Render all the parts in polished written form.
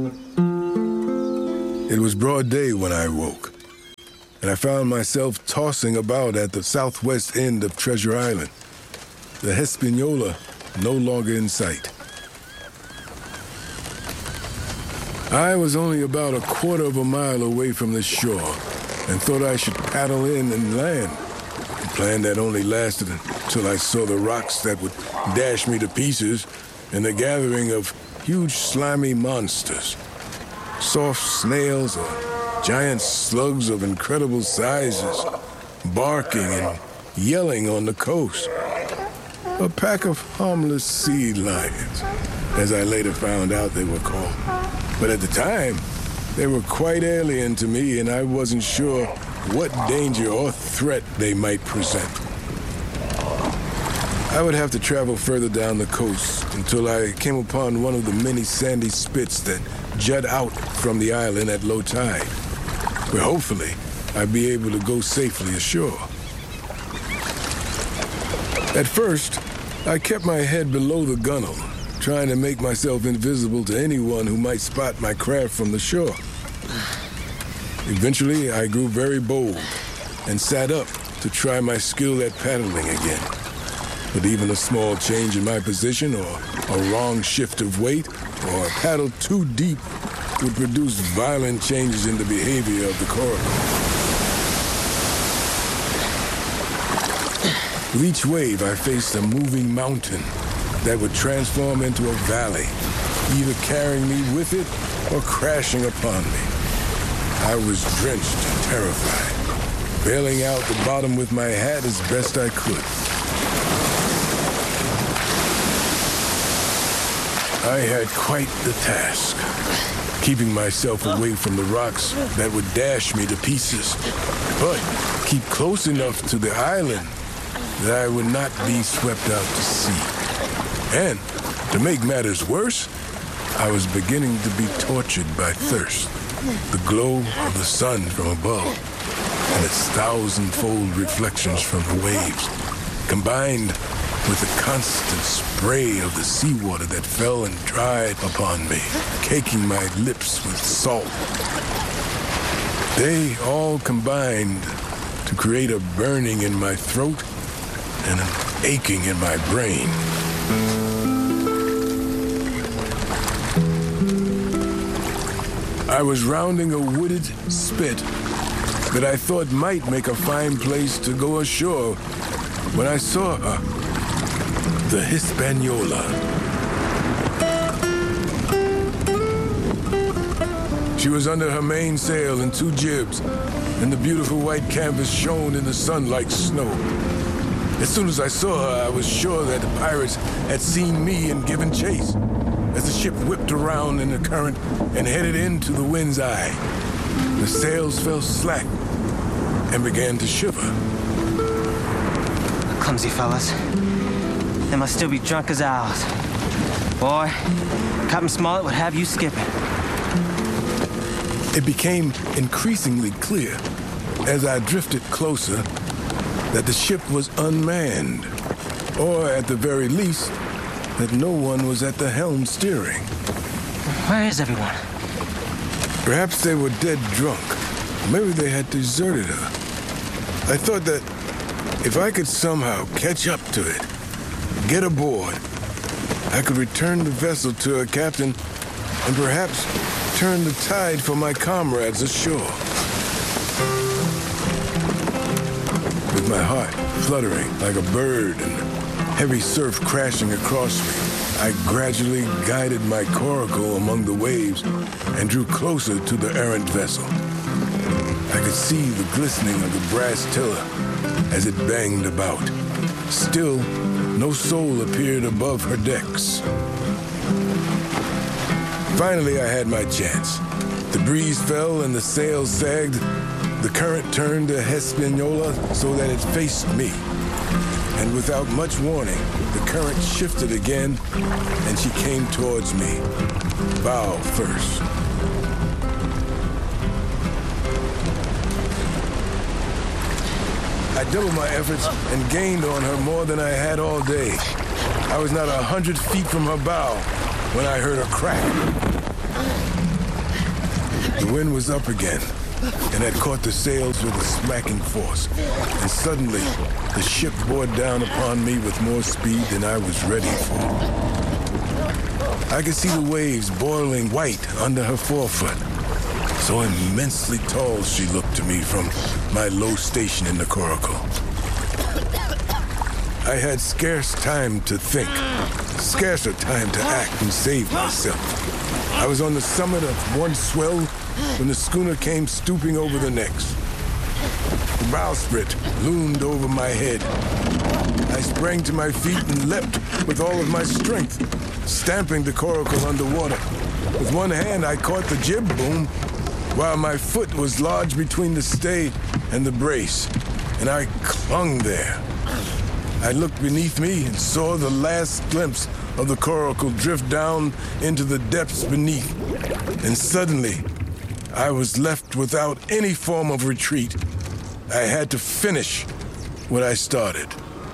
It was broad day when I woke, and I found myself tossing about at the southwest end of Treasure Island, the Hispaniola no longer in sight. I was only about a quarter of a mile away from the shore and thought I should paddle in and land, a plan that only lasted until I saw the rocks that would dash me to pieces and the gathering of huge slimy monsters. Soft snails or giant slugs of incredible sizes, barking and yelling on the coast. A pack of harmless sea lions, as I later found out they were called. But at the time, they were quite alien to me, and I wasn't sure what danger or threat they might present. I would have to travel further down the coast until I came upon one of the many sandy spits that jut out from the island at low tide, where hopefully I'd be able to go safely ashore. At first, I kept my head below the gunwale, trying to make myself invisible to anyone who might spot my craft from the shore. Eventually, I grew very bold and sat up to try my skill at paddling again. But even a small change in my position or a wrong shift of weight or a paddle too deep would produce violent changes in the behavior of the coracle. With each wave, I faced a moving mountain that would transform into a valley, either carrying me with it or crashing upon me. I was drenched and terrified, bailing out the bottom with my hat as best I could. I had quite the task, keeping myself away from the rocks that would dash me to pieces, but keep close enough to the island that I would not be swept out to sea. And to make matters worse, I was beginning to be tortured by thirst, the glow of the sun from above, and its thousand-fold reflections from the waves, combined with the constant spray of the seawater that fell and dried upon me, caking my lips with salt. They all combined to create a burning in my throat and an aching in my brain. I was rounding a wooded spit that I thought might make a fine place to go ashore when I saw her, the Hispaniola. She was under her mainsail and two jibs, and the beautiful white canvas shone in the sun like snow. As soon as I saw her, I was sure that the pirates had seen me and given chase, as the ship whipped around in the current and headed into the wind's eye. The sails fell slack and began to shiver. Clumsy fellas. They must still be drunk as owls. Boy, Captain Smollett would have you skipping. It became increasingly clear as I drifted closer that the ship was unmanned, or at the very least, that no one was at the helm steering. Where is everyone? Perhaps they were dead drunk. Maybe they had deserted her. I thought that if I could somehow catch up to it, get aboard, I could return the vessel to her captain and perhaps turn the tide for my comrades ashore. With my heart fluttering like a bird and heavy surf crashing across me, I gradually guided my coracle among the waves and drew closer to the errant vessel. I could see the glistening of the brass tiller as it banged about. Still, no soul appeared above her decks. Finally, I had my chance. The breeze fell and the sails sagged. The current turned the Hispaniola so that it faced me. And without much warning, the current shifted again, and she came towards me, bow first. I doubled my efforts and gained on her more than I had all day. I was not 100 feet from her bow when I heard a crack. The wind was up again, and had caught the sails with a smacking force. And suddenly, the ship bore down upon me with more speed than I was ready for. I could see the waves boiling white under her forefoot. So immensely tall she looked to me from my low station in the coracle. I had scarce time to think, scarcer time to act and save myself. I was on the summit of one swell when the schooner came stooping over the next. The bowsprit loomed over my head. I sprang to my feet and leapt with all of my strength, stamping the coracle underwater. With one hand, I caught the jib boom, while my foot was lodged between the stay and the brace, and I clung there. I looked beneath me and saw the last glimpse of the coracle drift down into the depths beneath, and suddenly, I was left without any form of retreat. I had to finish what I started.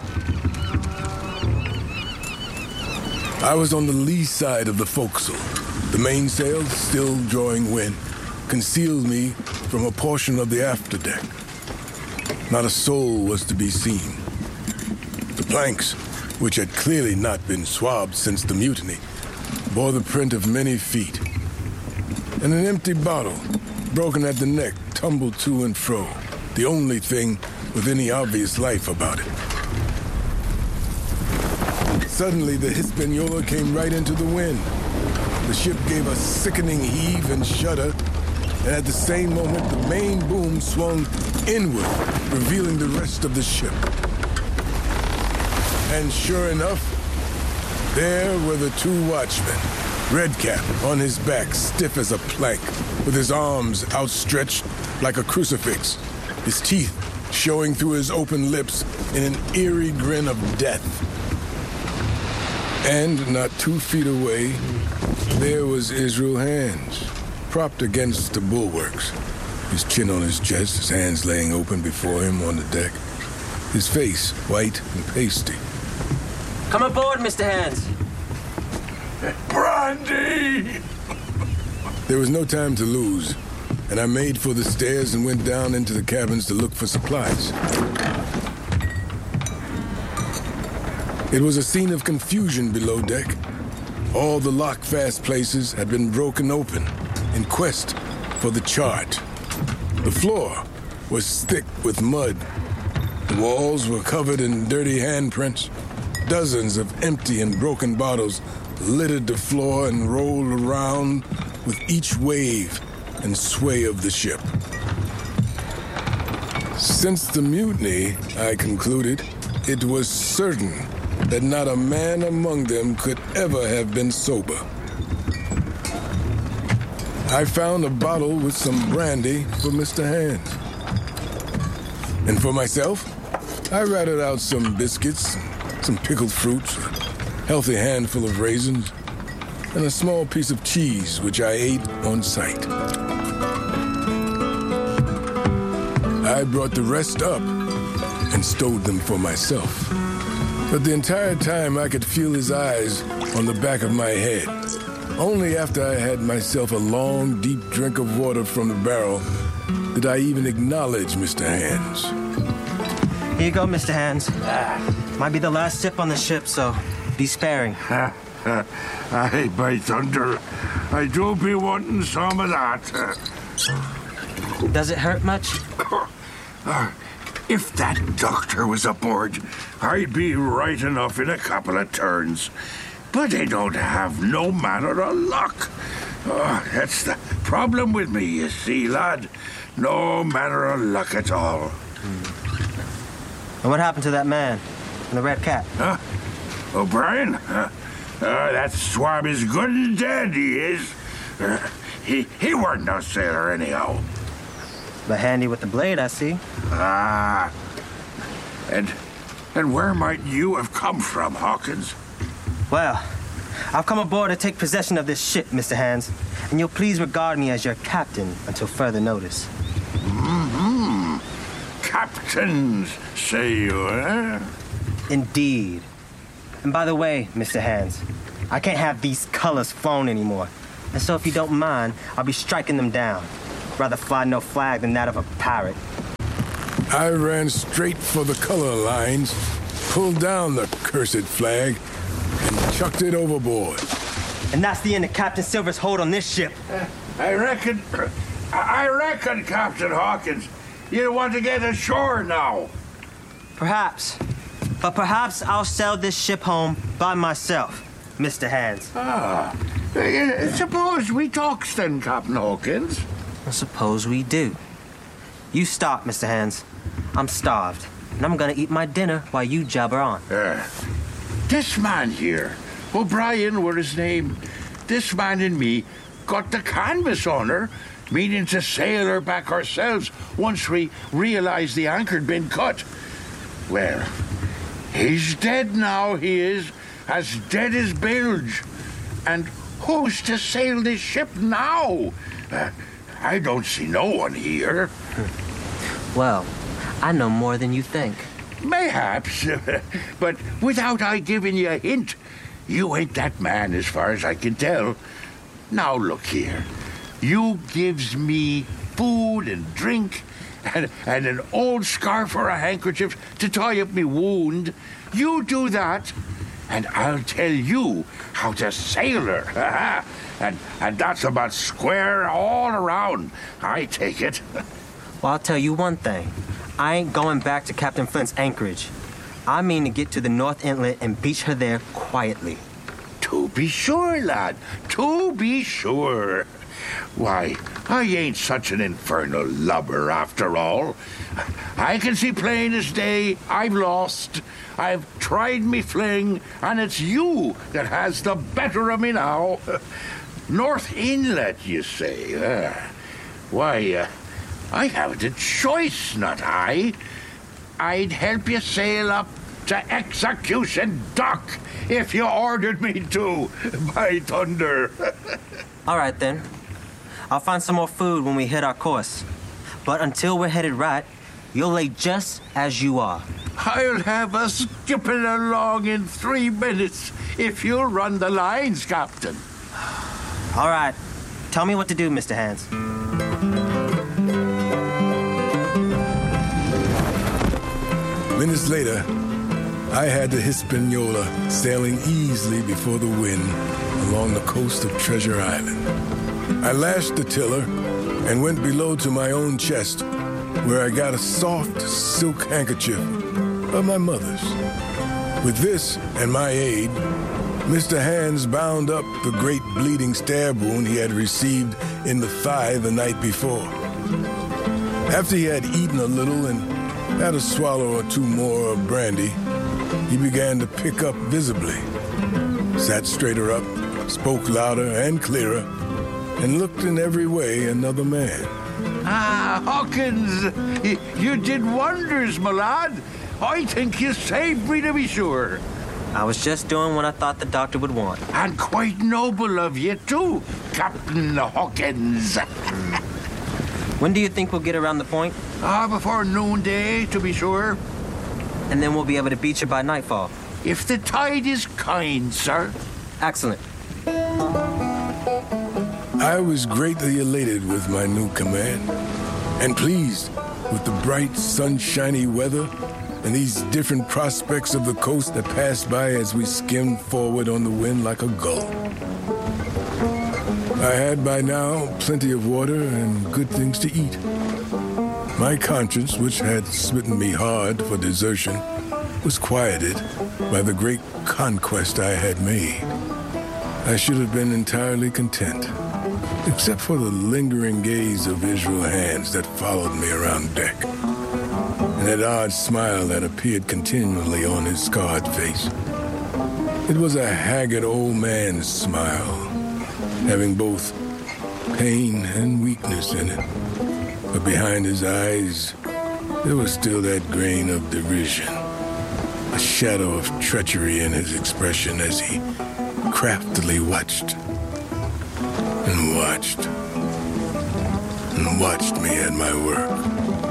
I was on the lee side of the forecastle. The mainsail, still drawing wind, concealed me from a portion of the afterdeck. Not a soul was to be seen. The planks, which had clearly not been swabbed since the mutiny, bore the print of many feet. And an empty bottle, broken at the neck, tumbled to and fro, the only thing with any obvious life about it. Suddenly, the Hispaniola came right into the wind. The ship gave a sickening heave and shudder, and at the same moment, the main boom swung inward, revealing the rest of the ship. And sure enough, there were the two watchmen. Redcap on his back, stiff as a plank, with his arms outstretched like a crucifix, his teeth showing through his open lips in an eerie grin of death. And not 2 feet away, there was Israel Hands, propped against the bulwarks, his chin on his chest, his hands laying open before him on the deck, his face white and pasty. Come aboard, Mr. Hands. Brandy! There was no time to lose, and I made for the stairs and went down into the cabins to look for supplies. It was a scene of confusion below deck. All the lock-fast places had been broken open in quest for the chart. The floor was thick with mud. The walls were covered in dirty handprints. Dozens of empty and broken bottles littered the floor and rolled around with each wave and sway of the ship. Since the mutiny, I concluded, it was certain that not a man among them could ever have been sober. I found a bottle with some brandy for Mr. Hands. And for myself, I ratted out some biscuits, some pickled fruits, a healthy handful of raisins, and a small piece of cheese, which I ate on sight. I brought the rest up and stowed them for myself. But the entire time I could feel his eyes on the back of my head. Only after I had myself a long, deep drink of water from the barrel did I even acknowledge Mr. Hands. Here you go, Mr. Hands. Might be the last sip on the ship, so be sparing. Aye, by thunder. I do be wanting some of that. Does it hurt much? If that doctor was aboard, I'd be right enough in a couple of turns. But they don't have no manner of luck. Oh, that's the problem with me, you see, lad. No manner of luck at all. And what happened to that man in the red cap? Huh? O'Brien? That swab is good and dead, he is. He weren't no sailor anyhow. But handy with the blade, I see. Ah. And where might you have come from, Hawkins? Well, I've come aboard to take possession of this ship, Mr. Hands, and you'll please regard me as your captain until further notice. Mm-hmm. Captains, say you, eh? Indeed. And by the way, Mr. Hands, I can't have these colors flown anymore. And so if you don't mind, I'll be striking them down. Rather fly no flag than that of a pirate. I ran straight for the color lines, pulled down the cursed flag, and chucked it overboard. And that's the end of Captain Silver's hold on this ship. I reckon, Captain Hawkins, you want to get ashore now. Perhaps. But perhaps I'll sail this ship home by myself, Mr. Hands. Suppose we talks then, Captain Hawkins. I suppose we do. You stop, Mr. Hands. I'm starved, and I'm gonna eat my dinner while you jabber on. This man here, O'Brien were his name. This man and me got the canvas on her, meaning to sail her back ourselves once we realized the anchor'd been cut. Well, he's dead now, he is, as dead as bilge. And who's to sail this ship now? I don't see no one here. Well, I know more than you think. Mayhaps, but without I giving you a hint, you ain't that man as far as I can tell. Now look here, you gives me food and drink and an old scarf or a handkerchief to tie up me wound. You do that, and I'll tell you how to sail her. and that's about square all around, I take it. Well, I'll tell you one thing. I ain't going back to Captain Flint's anchorage. I mean to get to the North Inlet and beach her there quietly. To be sure, lad. To be sure. Why, I ain't such an infernal lubber after all. I can see plain as day I've lost. I've tried me fling, and it's you that has the better of me now. North Inlet, you say? Why, I have the choice, not I. I'd help you sail up to Execution Dock if you ordered me to, by thunder. All right, then. I'll find some more food when we hit our course. But until we're headed right, you'll lay just as you are. I'll have us skipping along in 3 minutes if you'll run the lines, Captain. All right. Tell me what to do, Mr. Hands. Minutes later, I had the Hispaniola sailing easily before the wind along the coast of Treasure Island. I lashed the tiller and went below to my own chest, where I got a soft silk handkerchief of my mother's. With this and my aid, Mr. Hands bound up the great bleeding stab wound he had received in the thigh the night before. After he had eaten a little and had a swallow or two more of brandy, he began to pick up visibly, sat straighter up, spoke louder and clearer, and looked in every way another man. Hawkins, you did wonders, my lad. I think you saved me, to be sure. I was just doing what I thought the doctor would want. And quite noble of you, too, Captain Hawkins. When do you think we'll get around the point? Before noonday, to be sure. And then we'll be able to beach her by nightfall. If the tide is kind, sir. Excellent. I was greatly elated with my new command, and pleased with the bright, sunshiny weather and these different prospects of the coast that passed by as we skimmed forward on the wind like a gull. I had by now plenty of water and good things to eat. My conscience, which had smitten me hard for desertion, was quieted by the great conquest I had made. I should have been entirely content, except for the lingering gaze of Israel Hands that followed me around deck, and that odd smile that appeared continually on his scarred face. It was a haggard old man's smile, having both pain and weakness in it. But behind his eyes, there was still that grain of derision, a shadow of treachery in his expression as he craftily watched and watched and watched me at my work.